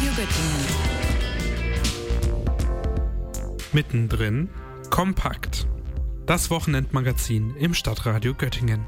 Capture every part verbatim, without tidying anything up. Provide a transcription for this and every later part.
Stadtradio Göttingen. Mittendrin kompakt. Das Wochenendmagazin im Stadtradio Göttingen.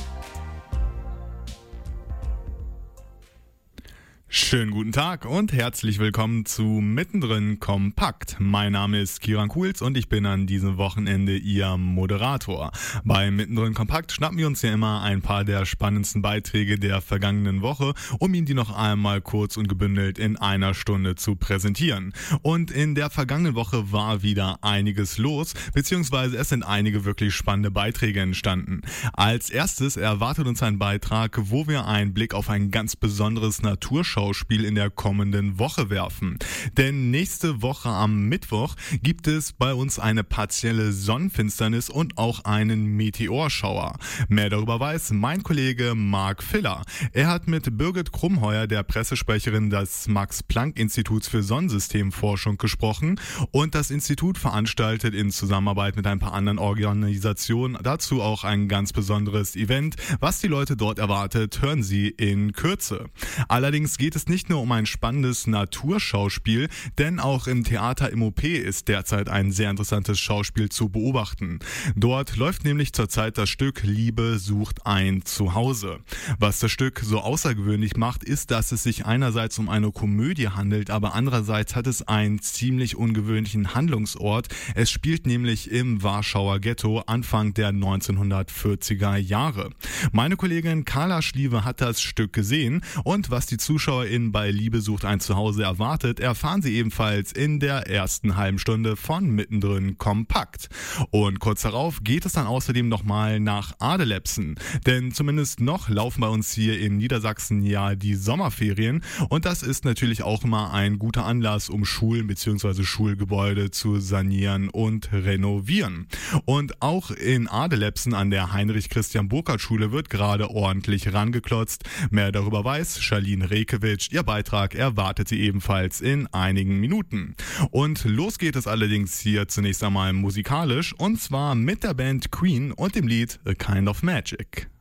Schönen guten Tag und herzlich willkommen zu Mittendrin kompakt. Mein Name ist Kieran Kuhls und ich bin an diesem Wochenende Ihr Moderator. Bei Mittendrin kompakt schnappen wir uns ja immer ein paar der spannendsten Beiträge der vergangenen Woche, um Ihnen die noch einmal kurz und gebündelt in einer Stunde zu präsentieren. Und in der vergangenen Woche war wieder einiges los, beziehungsweise es sind einige wirklich spannende Beiträge entstanden. Als erstes erwartet uns ein Beitrag, wo wir einen Blick auf ein ganz besonderes Naturschauspiel in der kommenden Woche werfen. Denn nächste Woche am Mittwoch gibt es bei uns eine partielle Sonnenfinsternis und auch einen Meteorschauer. Mehr darüber weiß mein Kollege Marc Filler. Er hat mit Birgit Krumheuer, der Pressesprecherin des Max-Planck-Instituts für Sonnensystemforschung, gesprochen und das Institut veranstaltet in Zusammenarbeit mit ein paar anderen Organisationen dazu auch ein ganz besonderes Event. Was die Leute dort erwartet, hören Sie in Kürze. Allerdings geht es nicht nur um ein spannendes Naturschauspiel, denn auch im Theater im O P ist derzeit ein sehr interessantes Schauspiel zu beobachten. Dort läuft nämlich zurzeit das Stück Liebe sucht ein Zuhause. Was das Stück so außergewöhnlich macht, ist, dass es sich einerseits um eine Komödie handelt, aber andererseits hat es einen ziemlich ungewöhnlichen Handlungsort. Es spielt nämlich im Warschauer Ghetto Anfang der neunzehnhundertvierziger Jahre. Meine Kollegin Carla Schliewe hat das Stück gesehen und was die ZuschauerInnen bei Liebe sucht ein Zuhause erwartet, erfahren Sie ebenfalls in der ersten halben Stunde von Mittendrin kompakt. Und kurz darauf geht es dann außerdem nochmal nach Adelepsen, denn zumindest noch laufen bei uns hier in Niedersachsen ja die Sommerferien und das ist natürlich auch immer ein guter Anlass, um Schulen bzw. Schulgebäude zu sanieren und renovieren. Und auch in Adelepsen an der Heinrich-Christian-Burkhardt-Schule wird gerade ordentlich rangeklotzt. Mehr darüber weiß Charlene Rekewitsch. Ihr Beitrag erwartet Sie ebenfalls in einigen Minuten. Und los geht es allerdings hier zunächst einmal musikalisch und zwar mit der Band Queen und dem Lied A Kind of Magic.